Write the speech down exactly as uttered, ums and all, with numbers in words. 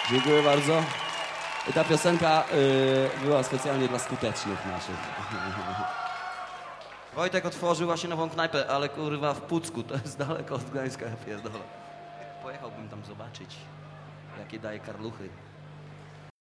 Dziękuję bardzo. Ta piosenka y, była specjalnie dla skutecznych naszych. Wojtek otworzył właśnie nową knajpę, ale kurwa w Pucku, to jest daleko od Gdańska, ja pierdolę. Pojechałbym tam zobaczyć, jakie daje karluchy.